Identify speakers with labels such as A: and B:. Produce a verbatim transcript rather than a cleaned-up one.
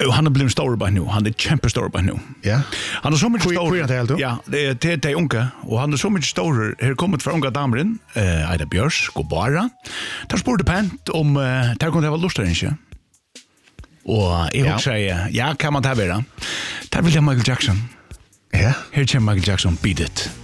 A: Han har blivit stor bara nu. Han är kämpestor bara nu.
B: Ja.
A: Han är så mycket stor.
B: Hur är det helt?
A: Ja, det är det är unga och han är så mycket stor. Här kommer från unga damer in. Eh Aida Björs, Gobara. Där spurte pent om där kunde vara lustigt inte. Och jag vill säga, ja, kan man ta vara. Där vill jag Michael Jackson.
B: Ja.
A: Här kommer Michael Jackson Beat It.